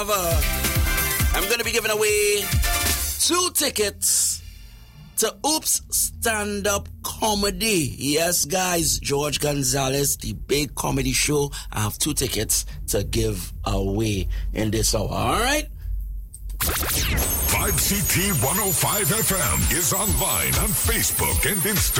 I'm going to be giving away 2 tickets to Oops Stand-Up Comedy. Yes, guys, George Gonzalez, the big comedy show. I have 2 tickets to give away in this hour. All right? 5CT 105 FM is online on Facebook and Instagram.